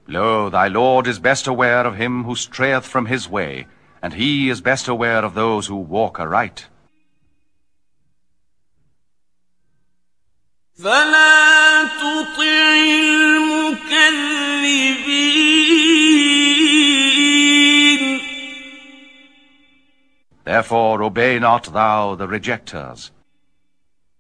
Lo, thy Lord is best aware of him who strayeth from his way, and he is best aware of those who walk aright. فلا تطع المكذبين. Therefore obey not thou the rejectors.